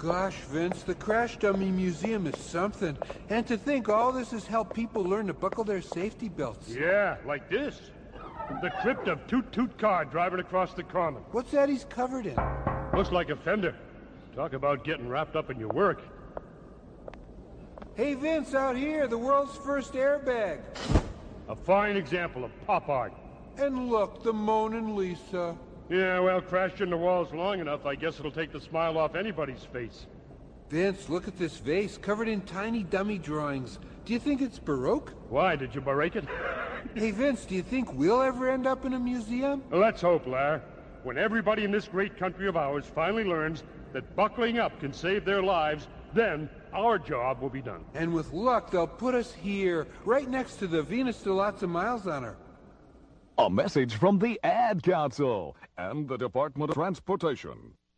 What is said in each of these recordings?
Gosh, Vince, the Crash Dummy Museum is something. And to think all this has helped people learn to buckle their safety belts. Yeah, like this. The crypt of Toot Toot car driving across the common. What's that he's covered in? Looks like a fender. Talk about getting wrapped up in your work. Hey, Vince, out here, the world's first airbag. A fine example of pop art. And look, the Mona Lisa. Yeah, well, crashed in the walls long enough, I guess it'll take the smile off anybody's face. Vince, look at this vase, covered in tiny dummy drawings. Do you think it's Baroque? Why, did you break it? Hey, Vince, do you think we'll ever end up in a museum? Let's hope, Lar. When everybody in this great country of ours finally learns that buckling up can save their lives, then our job will be done. And with luck, they'll put us here, right next to the Venus to lots of miles on her. A message from the Ad Council and the Department of Transportation.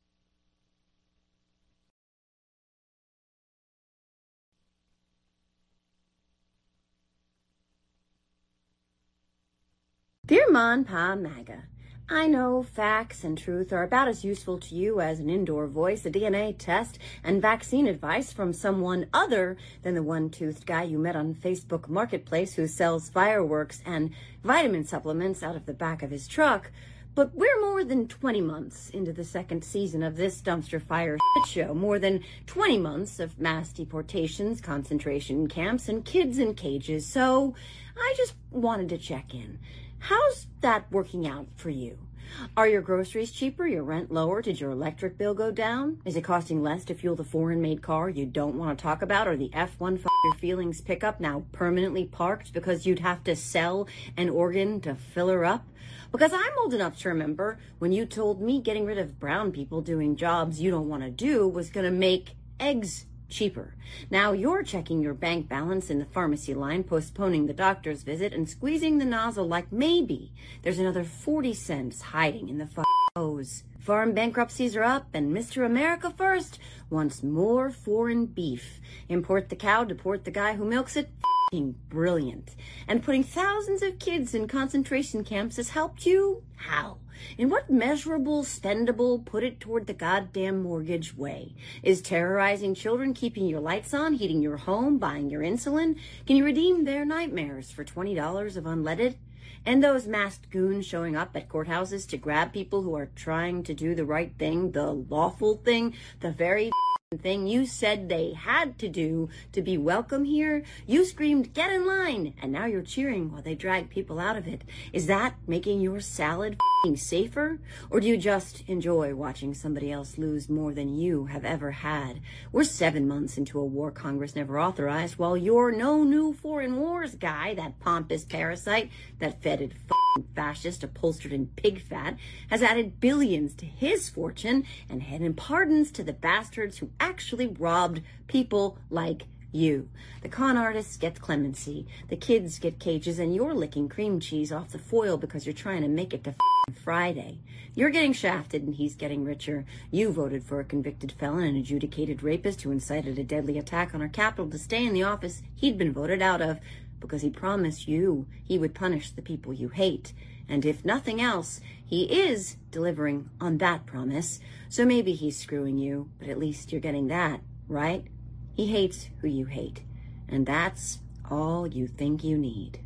Dear Mon Pa MAGA, I know facts and truth are about as useful to you as an indoor voice, a DNA test, and vaccine advice from someone other than the one-toothed guy you met on Facebook Marketplace who sells fireworks and vitamin supplements out of the back of his truck. But we're more than 20 months into the second season of this dumpster fire shit show, more than 20 months of mass deportations, concentration camps, and kids in cages. So I just wanted to check in. How's that working out for you? Are your groceries cheaper, your rent lower? Did your electric bill go down? Is it costing less to fuel the foreign-made car you don't want to talk about, or the F1 your feelings pickup now permanently parked because you'd have to sell an organ to fill her up? Because I'm old enough to remember when you told me getting rid of brown people doing jobs you don't want to do was going to make eggs cheaper. Now you're checking your bank balance in the pharmacy line, postponing the doctor's visit, and squeezing the nozzle like maybe there's another 40 cents hiding in the hose. Farm bankruptcies are up, and Mr. America First wants more foreign beef. Import the cow, deport the guy who milks it. Brilliant. And putting thousands of kids in concentration camps has helped you? How? In what measurable, spendable, put it toward the goddamn mortgage way? Is terrorizing children keeping your lights on, heating your home, buying your insulin? Can you redeem their nightmares for $20 of unleaded? And those masked goons showing up at courthouses to grab people who are trying to do the right thing, the lawful thing, the very thing you said they had to do to be welcome here? You screamed, "Get in line!" and now you're cheering while they drag people out of it. Is that making your salad safer? Or do you just enjoy watching somebody else lose more than you have ever had? We're 7 months into a war Congress never authorized, while you're no new foreign wars guy, that pompous parasite, that fetid fascist upholstered in pig fat, has added billions to his fortune and handed pardons to the bastards who actually robbed people like you. The con artists get clemency, the kids get cages, and you're licking cream cheese off the foil because you're trying to make it to Friday. You're getting shafted and he's getting richer. You voted for a convicted felon and adjudicated rapist who incited a deadly attack on our Capitol to stay in the office he'd been voted out of because he promised you he would punish the people you hate. And if nothing else, he is delivering on that promise. So maybe he's screwing you, but at least you're getting that, right? He hates who you hate. And that's all you think you need.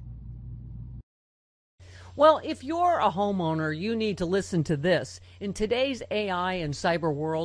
Well, if you're a homeowner, you need to listen to this. In today's AI and cyber world,